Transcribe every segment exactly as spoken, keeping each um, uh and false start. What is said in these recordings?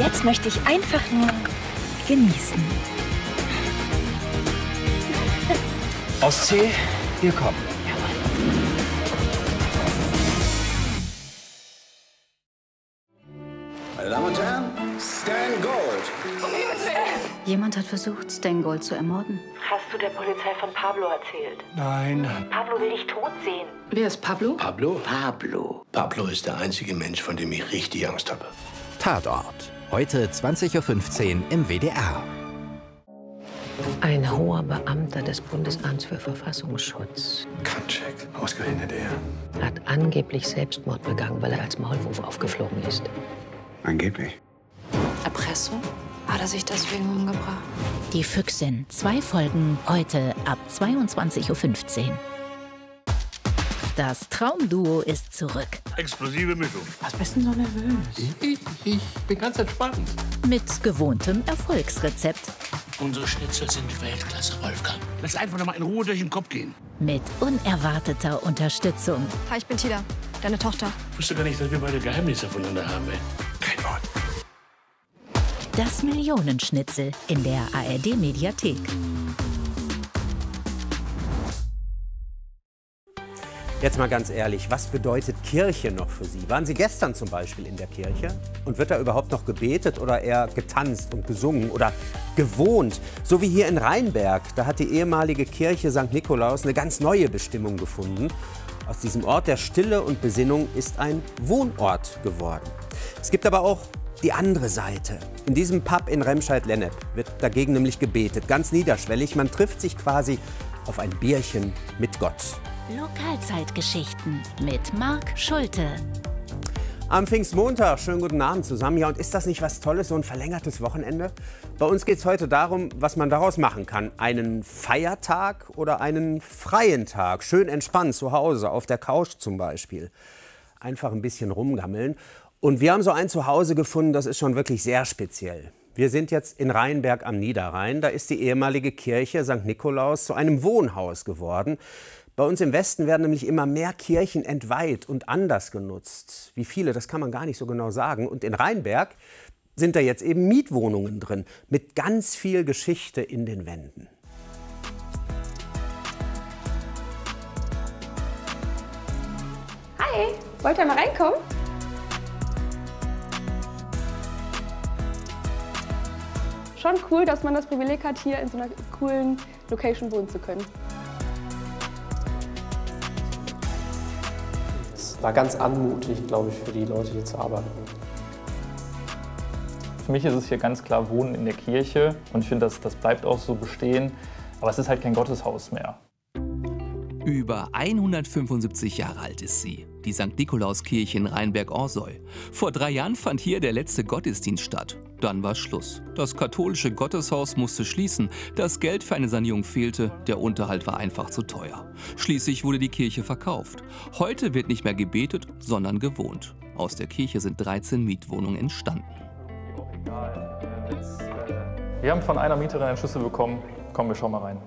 Jetzt möchte ich einfach nur genießen. Ostsee, wir kommen. Meine Damen und Herren, Stan Gold. Jemand hat versucht, Stan Gold zu ermorden. Hast du der Polizei von Pablo erzählt? Nein. Pablo will dich tot sehen. Wer ist Pablo? Pablo? Pablo. Pablo ist der einzige Mensch, von dem ich richtig Angst habe. Tatort. Heute zwanzig Uhr fünfzehn im W D R. Ein hoher Beamter des Bundesamts für Verfassungsschutz Kantschek, ausgerechnet er. hat angeblich Selbstmord begangen, weil er als Maulwurf aufgeflogen ist. Angeblich. Erpressung? Hat er sich deswegen umgebracht? Die Füchsin. Zwei Folgen heute ab zweiundzwanzig Uhr fünfzehn. Das Traumduo ist zurück. Explosive Mischung. Was bist denn so nervös? Ich, ich bin ganz entspannt. Mit gewohntem Erfolgsrezept. Unsere Schnitzel sind Weltklasse, Wolfgang. Lass einfach noch mal in Ruhe durch den Kopf gehen. Mit unerwarteter Unterstützung. Hi, ich bin Tida, deine Tochter. Ich wusste gar nicht, dass wir beide Geheimnisse voneinander haben, ey. Kein Wort. Das Millionenschnitzel in der A R D-Mediathek. Jetzt mal ganz ehrlich, was bedeutet Kirche noch für Sie? Waren Sie gestern zum Beispiel in der Kirche? Und wird da überhaupt noch gebetet oder eher getanzt und gesungen oder gewohnt? So wie hier in Rheinberg, da hat die ehemalige Kirche Sankt Nikolaus eine ganz neue Bestimmung gefunden. Aus diesem Ort der Stille und Besinnung ist ein Wohnort geworden. Es gibt aber auch die andere Seite. In diesem Pub in Remscheid-Lennep wird dagegen nämlich gebetet, ganz niederschwellig. Man trifft sich quasi auf ein Bierchen mit Gott. Lokalzeitgeschichten mit Marc Schulte. Am Pfingstmontag, schönen guten Abend zusammen. Ja, und ist das nicht was Tolles, so ein verlängertes Wochenende? Bei uns geht es heute darum, was man daraus machen kann. Einen Feiertag oder einen freien Tag. Schön entspannt zu Hause, auf der Couch zum Beispiel. Einfach ein bisschen rumgammeln. Und wir haben so ein Zuhause gefunden, das ist schon wirklich sehr speziell. Wir sind jetzt in Rheinberg am Niederrhein. Da ist die ehemalige Kirche Sankt Nikolaus zu einem Wohnhaus geworden. Bei uns im Westen werden nämlich immer mehr Kirchen entweiht und anders genutzt. Wie viele, das kann man gar nicht so genau sagen. Und in Rheinberg sind da jetzt eben Mietwohnungen drin, mit ganz viel Geschichte in den Wänden. Hi, wollt ihr mal reinkommen? Schon cool, dass man das Privileg hat, hier in so einer coolen Location wohnen zu können. Es war ganz anmutig, glaube ich, für die Leute hier zu arbeiten. Für mich ist es hier ganz klar Wohnen in der Kirche und ich finde, das, das bleibt auch so bestehen. Aber es ist halt kein Gotteshaus mehr. Über hundertfünfundsiebzig Jahre alt ist sie, die Sankt Nikolauskirche in Rheinberg-Orsoy. Vor drei Jahren fand hier der letzte Gottesdienst statt. Dann war Schluss. Das katholische Gotteshaus musste schließen, das Geld für eine Sanierung fehlte, der Unterhalt war einfach zu teuer. Schließlich wurde die Kirche verkauft. Heute wird nicht mehr gebetet, sondern gewohnt. Aus der Kirche sind dreizehn Mietwohnungen entstanden. Wir haben von einer Mieterin einen Schlüssel bekommen. Komm, wir schauen mal rein.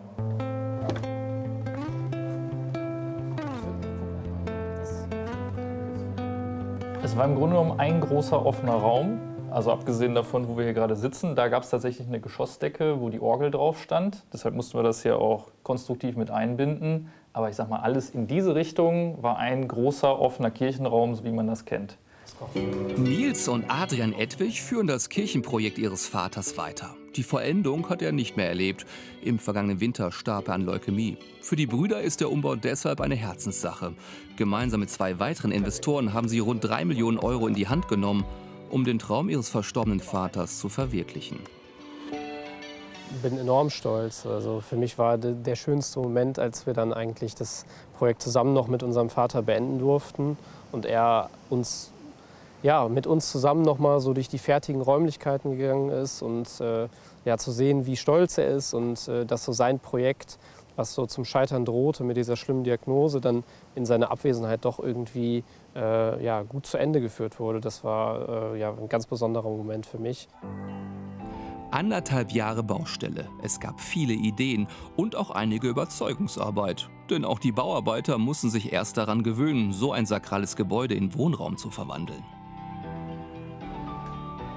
Es war im Grunde genommen ein großer offener Raum, also abgesehen davon, wo wir hier gerade sitzen. Da gab es tatsächlich eine Geschossdecke, wo die Orgel drauf stand. Deshalb mussten wir das hier auch konstruktiv mit einbinden. Aber ich sag mal, alles in diese Richtung war ein großer offener Kirchenraum, so wie man das kennt. Nils und Adrian Edwig führen das Kirchenprojekt ihres Vaters weiter. Die Vollendung hat er nicht mehr erlebt. Im vergangenen Winter starb er an Leukämie. Für die Brüder ist der Umbau deshalb eine Herzenssache. Gemeinsam mit zwei weiteren Investoren haben sie rund drei Millionen Euro in die Hand genommen, um den Traum ihres verstorbenen Vaters zu verwirklichen. Ich bin enorm stolz. Also für mich war der schönste Moment, als wir dann eigentlich das Projekt zusammen noch mit unserem Vater beenden durften und er uns ja, mit uns zusammen noch mal so durch die fertigen Räumlichkeiten gegangen ist und äh, ja, zu sehen, wie stolz er ist und äh, dass so sein Projekt, was so zum Scheitern drohte mit dieser schlimmen Diagnose, dann in seiner Abwesenheit doch irgendwie äh, ja, gut zu Ende geführt wurde. Das war äh, ja, ein ganz besonderer Moment für mich. Anderthalb Jahre Baustelle. Es gab viele Ideen und auch einige Überzeugungsarbeit. Denn auch die Bauarbeiter mussten sich erst daran gewöhnen, so ein sakrales Gebäude in Wohnraum zu verwandeln.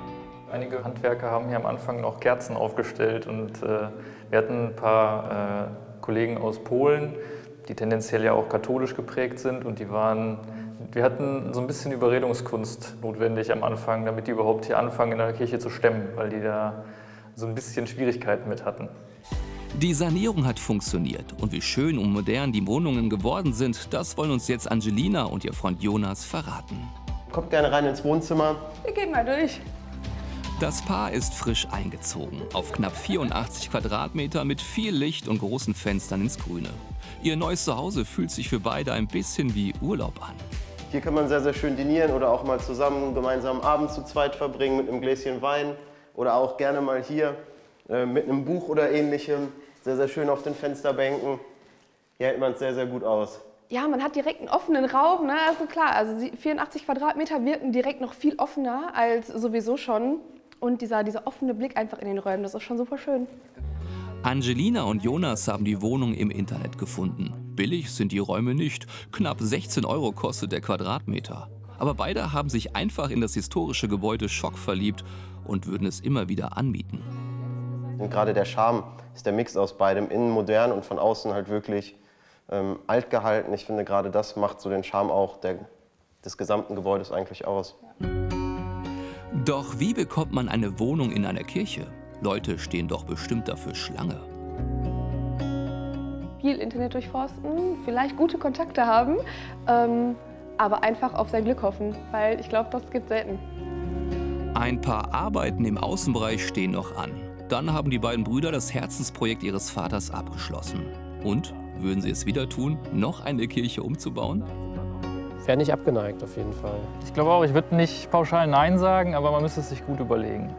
Einige Handwerker haben hier am Anfang noch Kerzen aufgestellt und äh, wir hatten ein paar äh, Kollegen aus Polen, die tendenziell ja auch katholisch geprägt sind und die waren, wir hatten so ein bisschen Überredungskunst notwendig am Anfang, damit die überhaupt hier anfangen in der Kirche zu stemmen, weil die da so ein bisschen Schwierigkeiten mit hatten. Die Sanierung hat funktioniert und wie schön und modern die Wohnungen geworden sind, das wollen uns jetzt Angelina und ihr Freund Jonas verraten. Kommt gerne rein ins Wohnzimmer. Wir gehen mal durch. Das Paar ist frisch eingezogen, auf knapp vierundachtzig Quadratmeter mit viel Licht und großen Fenstern ins Grüne. Ihr neues Zuhause fühlt sich für beide ein bisschen wie Urlaub an. Hier kann man sehr, sehr schön dinieren oder auch mal zusammen gemeinsam Abend zu zweit verbringen mit einem Gläschen Wein oder auch gerne mal hier äh, mit einem Buch oder ähnlichem. Sehr, sehr schön auf den Fensterbänken. Hier hält man es sehr, sehr gut aus. Ja, man hat direkt einen offenen Raum, ne? Also klar, also vierundachtzig Quadratmeter wirken direkt noch viel offener als sowieso schon. Und dieser, dieser offene Blick einfach in den Räumen, das ist schon super schön. Angelina und Jonas haben die Wohnung im Internet gefunden. Billig sind die Räume nicht. Knapp sechzehn Euro kostet der Quadratmeter. Aber beide haben sich einfach in das historische Gebäude schockverliebt und würden es immer wieder anmieten. Und gerade der Charme ist der Mix aus beidem, innen modern und von außen halt wirklich ähm, alt gehalten. Ich finde, gerade das macht so den Charme auch der, des gesamten Gebäudes eigentlich aus. Doch wie bekommt man eine Wohnung in einer Kirche? Leute stehen doch bestimmt dafür Schlange. Viel Internet durchforsten, vielleicht gute Kontakte haben, ähm, aber einfach auf sein Glück hoffen, weil ich glaube, das gibt selten. Ein paar Arbeiten im Außenbereich stehen noch an. Dann haben die beiden Brüder das Herzensprojekt ihres Vaters abgeschlossen. Und, würden sie es wieder tun, noch eine Kirche umzubauen? Wäre nicht abgeneigt, auf jeden Fall. Ich glaube auch, ich würde nicht pauschal Nein sagen, aber man müsste es sich gut überlegen.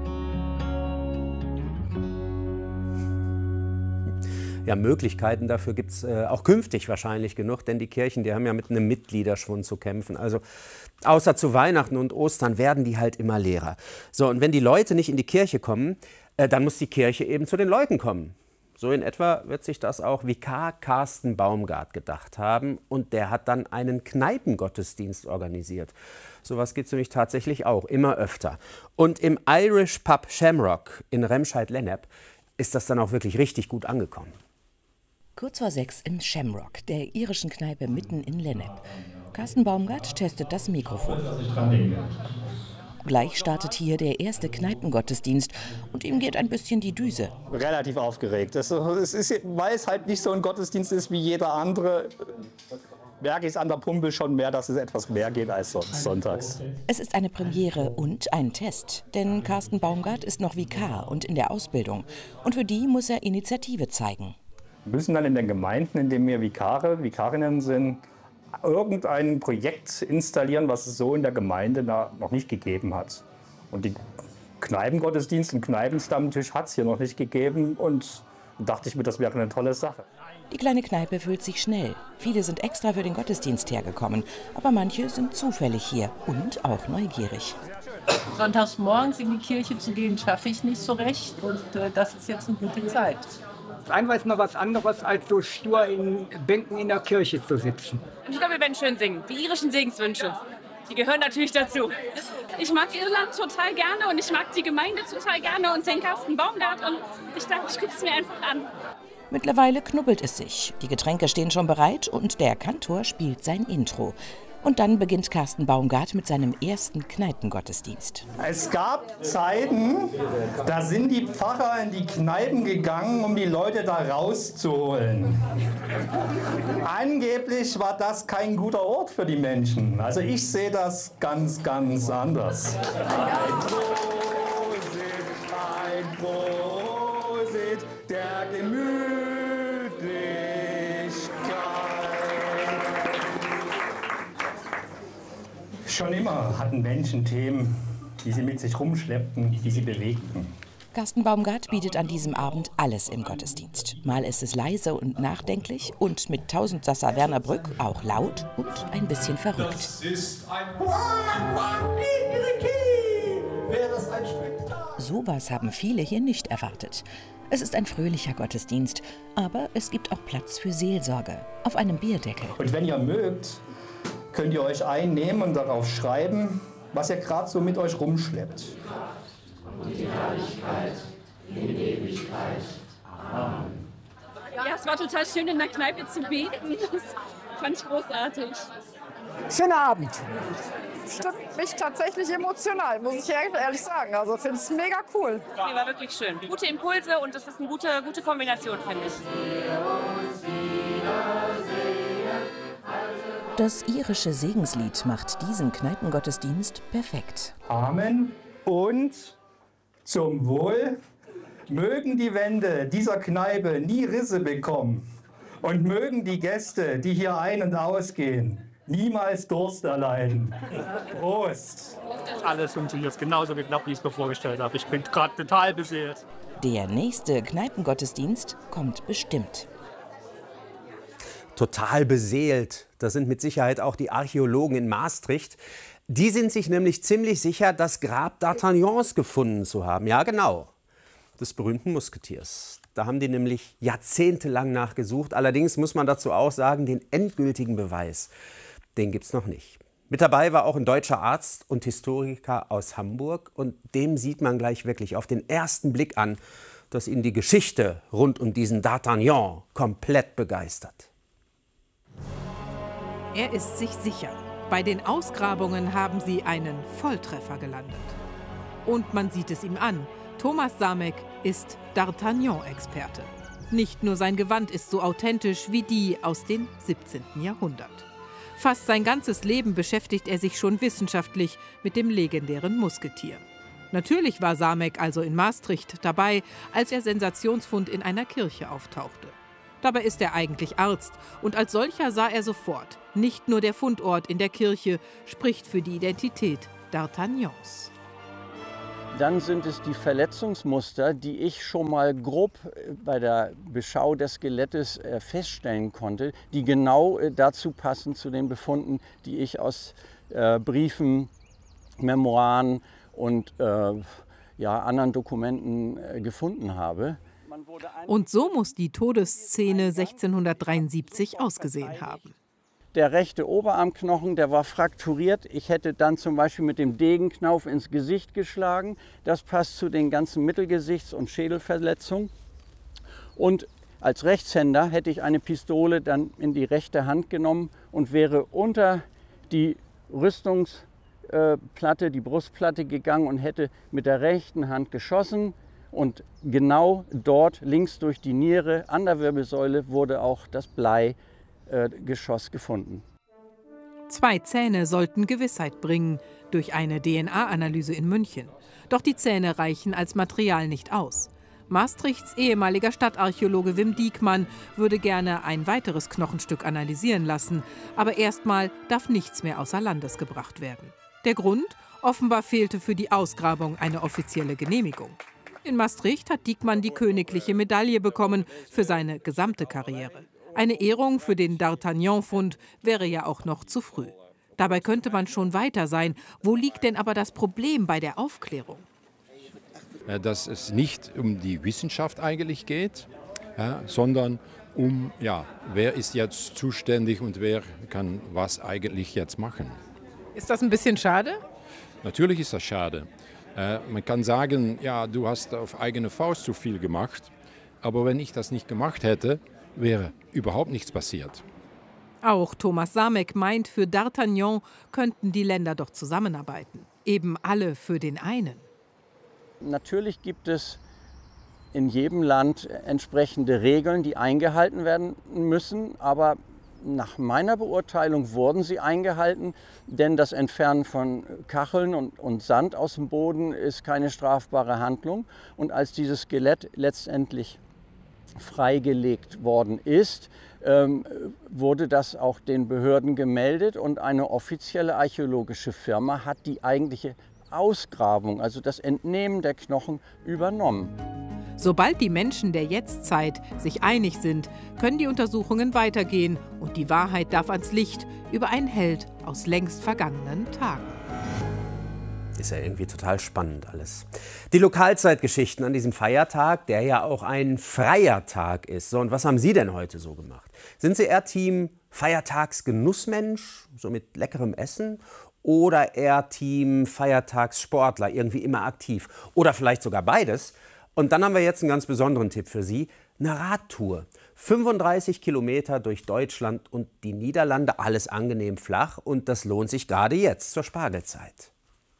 Ja, Möglichkeiten dafür gibt es äh, auch künftig wahrscheinlich genug, denn die Kirchen, die haben ja mit einem Mitgliederschwund zu kämpfen. Also außer zu Weihnachten und Ostern werden die halt immer leerer. So, und wenn die Leute nicht in die Kirche kommen, äh, dann muss die Kirche eben zu den Leuten kommen. So in etwa wird sich das auch Vikar Carsten Baumgart gedacht haben. Und der hat dann einen Kneipengottesdienst organisiert. Sowas gibt es nämlich tatsächlich auch, immer öfter. Und im Irish Pub Shamrock in Remscheid-Lennep ist das dann auch wirklich richtig gut angekommen. Kurz vor sechs im Shamrock, der irischen Kneipe mitten in Lennep. Carsten Baumgart testet das Mikrofon. Gleich startet hier der erste Kneipengottesdienst und ihm geht ein bisschen die Düse. Relativ aufgeregt. Das, es ist, weil es halt nicht so ein Gottesdienst ist wie jeder andere, merke ich es an der Pumpe schon mehr, dass es etwas mehr geht als sonst sonntags. Es ist eine Premiere und ein Test, denn Carsten Baumgart ist noch Vikar und in der Ausbildung. Und für die muss er Initiative zeigen. Wir müssen dann in den Gemeinden, in denen wir Vikare, Vikarinnen sind, irgendein Projekt installieren, was es so in der Gemeinde noch nicht gegeben hat. Und die Kneipengottesdienst und Kneipenstammtisch hat es hier noch nicht gegeben und dachte ich mir, das wäre eine tolle Sache. Die kleine Kneipe füllt sich schnell. Viele sind extra für den Gottesdienst hergekommen, aber manche sind zufällig hier und auch neugierig. Sonntags morgens in die Kirche zu gehen, schaffe ich nicht so recht und äh, das ist jetzt eine gute Zeit. Einmal ist mal was anderes, als so stur in Bänken in der Kirche zu sitzen. Ich glaube, wir werden schön singen. Die irischen Segenswünsche. Die gehören natürlich dazu. Ich mag Irland total gerne und ich mag die Gemeinde total gerne und den Carsten Baumgart. Und ich dachte, ich gucke es mir einfach an. Mittlerweile knubbelt es sich. Die Getränke stehen schon bereit und der Kantor spielt sein Intro. Und dann beginnt Carsten Baumgart mit seinem ersten Kneipengottesdienst. Es gab Zeiten, da sind die Pfarrer in die Kneipen gegangen, um die Leute da rauszuholen. Angeblich war das kein guter Ort für die Menschen. Also ich sehe das ganz, ganz anders. Ein Prosit, ein Prosit der Gemütlichkeit. Schon immer hatten Menschen Themen, die sie mit sich rumschleppten, die sie bewegten. Carsten Baumgart bietet an diesem Abend alles im Gottesdienst. Mal ist es leise und nachdenklich und mit Tausendsassa Werner Brück auch laut und ein bisschen verrückt. Das ist ein Wäre das ein Spektakel? Sowas haben viele hier nicht erwartet. Es ist ein fröhlicher Gottesdienst, aber es gibt auch Platz für Seelsorge auf einem Bierdeckel. Und wenn ihr mögt, könnt ihr euch einnehmen und darauf schreiben, was ihr gerade so mit euch rumschleppt. und die Herrlichkeit in Ewigkeit. Amen. Ja, es war total schön, in der Kneipe zu beten. Das fand ich großartig. Schöner Abend. Stimmt mich tatsächlich emotional, muss ich ehrlich sagen. Also ich finde es mega cool. Die war wirklich schön. Gute Impulse und das ist eine gute, gute Kombination, finde ich. Das irische Segenslied macht diesen Kneipengottesdienst perfekt. Amen und zum Wohl. Mögen die Wände dieser Kneipe nie Risse bekommen und mögen die Gäste, die hier ein- und ausgehen, niemals Durst erleiden. Prost! Alles funktioniert genauso geklappt, wie ich es mir vorgestellt habe. Ich bin gerade total beseelt. Der nächste Kneipengottesdienst kommt bestimmt. Total beseelt. Das sind mit Sicherheit auch die Archäologen in Maastricht. Die sind sich nämlich ziemlich sicher, das Grab D'Artagnans gefunden zu haben. Ja, genau. Des berühmten Musketiers. Da haben die nämlich jahrzehntelang nachgesucht. Allerdings muss man dazu auch sagen, den endgültigen Beweis, den gibt es noch nicht. Mit dabei war auch ein deutscher Arzt und Historiker aus Hamburg. Und dem sieht man gleich wirklich auf den ersten Blick an, dass ihn die Geschichte rund um diesen D'Artagnan komplett begeistert. Er ist sich sicher. Bei den Ausgrabungen haben sie einen Volltreffer gelandet. Und man sieht es ihm an. Thomas Samek ist D'Artagnan-Experte. Nicht nur sein Gewand ist so authentisch wie die aus dem siebzehnten Jahrhundert. Fast sein ganzes Leben beschäftigt er sich schon wissenschaftlich mit dem legendären Musketier. Natürlich war Samek also in Maastricht dabei, als der Sensationsfund in einer Kirche auftauchte. Dabei ist er eigentlich Arzt und als solcher sah er sofort, nicht nur der Fundort in der Kirche spricht für die Identität D'Artagnans. Dann sind es die Verletzungsmuster, die ich schon mal grob bei der Beschau des Skelettes feststellen konnte, die genau dazu passen zu den Befunden, die ich aus äh, Briefen, Memoiren und äh, ja, anderen Dokumenten äh, gefunden habe. Und so muss die Todesszene sechzehnhundertdreiundsiebzig ausgesehen haben. Der rechte Oberarmknochen, der war frakturiert. Ich hätte dann zum Beispiel mit dem Degenknauf ins Gesicht geschlagen. Das passt zu den ganzen Mittelgesichts- und Schädelverletzungen. Und als Rechtshänder hätte ich eine Pistole dann in die rechte Hand genommen und wäre unter die Rüstungsplatte, die Brustplatte gegangen und hätte mit der rechten Hand geschossen. Und genau dort, links durch die Niere, an der Wirbelsäule, wurde auch das Blei Geschoss gefunden. Zwei Zähne sollten Gewissheit bringen durch eine D N A-Analyse in München. Doch die Zähne reichen als Material nicht aus. Maastrichts ehemaliger Stadtarchäologe Wim Diekmann würde gerne ein weiteres Knochenstück analysieren lassen. Aber erstmal darf nichts mehr außer Landes gebracht werden. Der Grund? Offenbar fehlte für die Ausgrabung eine offizielle Genehmigung. In Maastricht hat Diekmann die königliche Medaille bekommen für seine gesamte Karriere. Eine Ehrung für den D'Artagnan-Fund wäre ja auch noch zu früh. Dabei könnte man schon weiter sein. Wo liegt denn aber das Problem bei der Aufklärung? Dass es nicht um die Wissenschaft eigentlich geht, ja, sondern um, ja, wer ist jetzt zuständig und wer kann was eigentlich jetzt machen. Ist das ein bisschen schade? Natürlich ist das schade. Äh, man kann sagen, ja, du hast auf eigene Faust zu viel gemacht, aber wenn ich das nicht gemacht hätte, wäre überhaupt nichts passiert. Auch Thomas Samek meint, für D'Artagnan könnten die Länder doch zusammenarbeiten. Eben alle für den einen. Natürlich gibt es in jedem Land entsprechende Regeln, die eingehalten werden müssen. Aber nach meiner Beurteilung wurden sie eingehalten. Denn das Entfernen von Kacheln und, und Sand aus dem Boden ist keine strafbare Handlung. Und als dieses Skelett letztendlich freigelegt worden ist, ähm, wurde das auch den Behörden gemeldet und eine offizielle archäologische Firma hat die eigentliche Ausgrabung, also das Entnehmen der Knochen, übernommen. Sobald die Menschen der Jetztzeit sich einig sind, können die Untersuchungen weitergehen und die Wahrheit darf ans Licht über einen Held aus längst vergangenen Tagen. Ist ja irgendwie total spannend alles. Die Lokalzeitgeschichten an diesem Feiertag, der ja auch ein freier Tag ist. So, und was haben Sie denn heute so gemacht? Sind Sie eher Team Feiertagsgenussmensch, so mit leckerem Essen? oder eher Team Feiertagssportler, irgendwie immer aktiv? Oder vielleicht sogar beides? Und dann haben wir jetzt einen ganz besonderen Tipp für Sie. Eine Radtour. fünfunddreißig Kilometer durch Deutschland und die Niederlande, alles angenehm flach. Und das lohnt sich gerade jetzt zur Spargelzeit.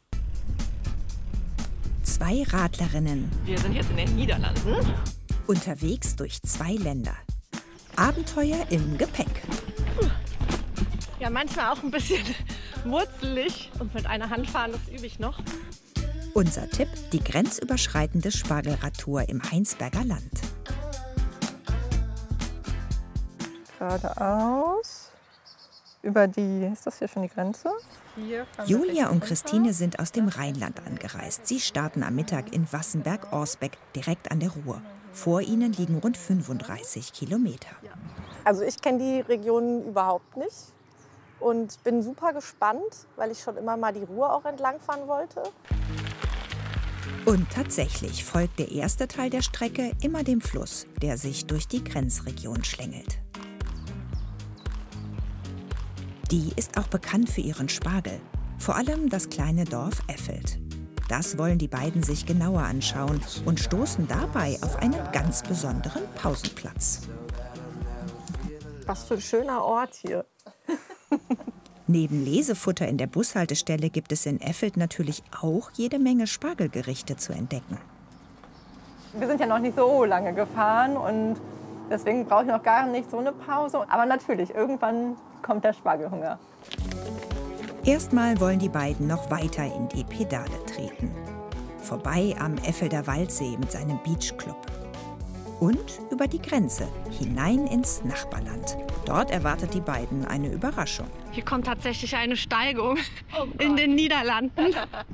Zwei Radlerinnen. Wir sind jetzt in den Niederlanden. Unterwegs durch zwei Länder. Abenteuer im Gepäck. Ja, manchmal auch ein bisschen wurzelig. Und mit einer Hand fahren, das übe ich noch. Unser Tipp, die grenzüberschreitende Spargelradtour im Heinsberger Land. Geradeaus. Über die, ist das hier schon die Grenze? Hier Julia und Christine sind aus dem Rheinland angereist. Sie starten am Mittag in Wassenberg-Orsbeck, direkt an der Ruhr. Vor ihnen liegen rund fünfunddreißig Kilometer. Also ich kenne die Region überhaupt nicht und bin super gespannt, weil ich schon immer mal die Ruhr auch entlangfahren wollte. Und tatsächlich folgt der erste Teil der Strecke immer dem Fluss, der sich durch die Grenzregion schlängelt. Die ist auch bekannt für ihren Spargel, vor allem das kleine Dorf Effeld. Das wollen die beiden sich genauer anschauen und stoßen dabei auf einen ganz besonderen Pausenplatz. Was für ein schöner Ort hier. Neben Lesefutter in der Bushaltestelle gibt es in Effeld natürlich auch jede Menge Spargelgerichte zu entdecken. Wir sind ja noch nicht so lange gefahren und deswegen brauche ich noch gar nicht so eine Pause. Aber natürlich, irgendwann kommt der Spargelhunger. Erstmal wollen die beiden noch weiter in die Pedale treten. Vorbei am Effelder Waldsee mit seinem Beachclub. Und über die Grenze, hinein ins Nachbarland. Dort erwartet die beiden eine Überraschung. Hier kommt tatsächlich eine Steigung in den Niederlanden.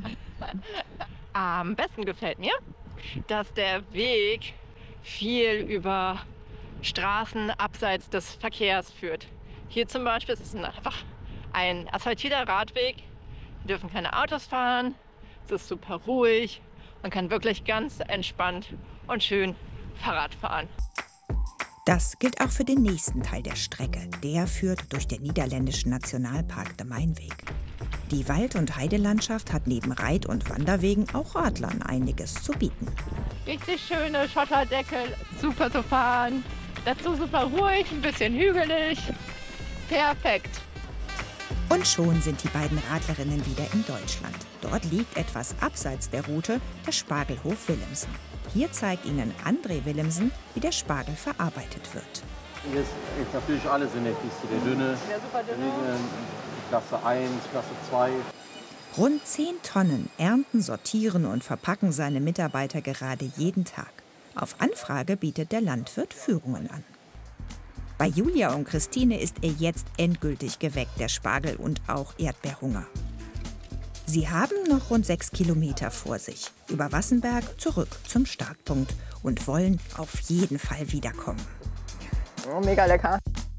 Am besten gefällt mir, dass der Weg viel über Straßen abseits des Verkehrs führt. Hier zum Beispiel ist es einfach ein asphaltierter Radweg. Wir dürfen keine Autos fahren. Es ist super ruhig. Man kann wirklich ganz entspannt und schön Fahrrad fahren. Das gilt auch für den nächsten Teil der Strecke. Der führt durch den niederländischen Nationalpark de Mainweg. Die Wald- und Heidelandschaft hat neben Reit- und Wanderwegen auch Radlern einiges zu bieten. Richtig schöne Schotterdecke, super zu fahren. Dazu super ruhig, ein bisschen hügelig. Perfekt. Und schon sind die beiden Radlerinnen wieder in Deutschland. Dort liegt etwas abseits der Route der Spargelhof Willemsen. Hier zeigt Ihnen André Willemsen, wie der Spargel verarbeitet wird. Hier ist, ist natürlich alles in der Kiste. Der dünne, der super dünne. Klasse eins, Klasse zwei. Rund zehn Tonnen ernten, sortieren und verpacken seine Mitarbeiter gerade jeden Tag. Auf Anfrage bietet der Landwirt Führungen an. Bei Julia und Christine ist er jetzt endgültig geweckt, der Spargel und auch Erdbeerhunger. Sie haben noch rund sechs Kilometer vor sich, über Wassenberg zurück zum Startpunkt und wollen auf jeden Fall wiederkommen. Oh, mega lecker.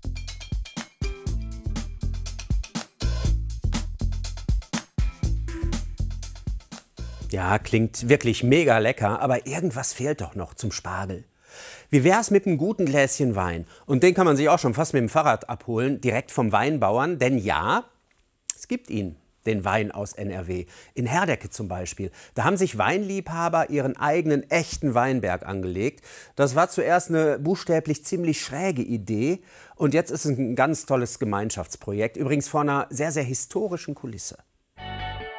Ja, klingt wirklich mega lecker, aber irgendwas fehlt doch noch zum Spargel. Wie wär's mit einem guten Gläschen Wein? Und den kann man sich auch schon fast mit dem Fahrrad abholen, direkt vom Weinbauern. Denn ja, es gibt ihn, den Wein aus N R W. In Herdecke zum Beispiel. Da haben sich Weinliebhaber ihren eigenen echten Weinberg angelegt. Das war zuerst eine buchstäblich ziemlich schräge Idee. Und jetzt ist es ein ganz tolles Gemeinschaftsprojekt. Übrigens vor einer sehr, sehr historischen Kulisse.